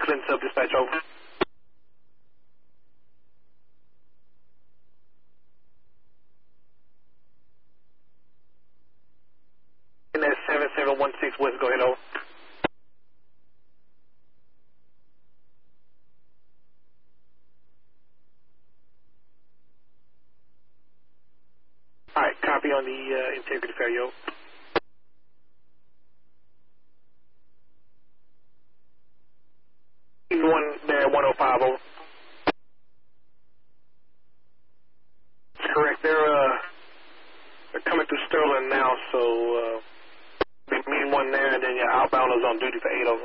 Clinton Sub Dispatch, over. And that's 7716 West, go ahead, over. Alright, copy on the integrity failure, over. One there, 105, over. That's correct. They're coming through Sterling now, so me and one there, and then your outbounders on duty for 8, over.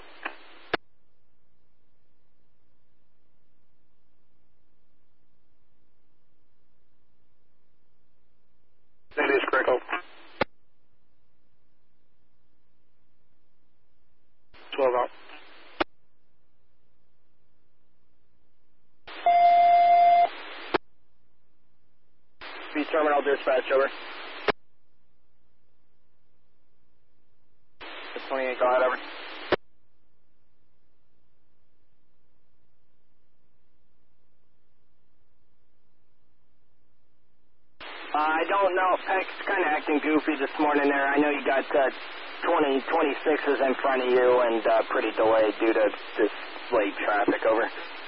That is correct, over. 12 out. B Terminal Dispatch, over. 28, go ahead, over. I don't know. Peck's kind of acting goofy this morning there. I know you got 26s in front of you and pretty delayed due to this late traffic, over.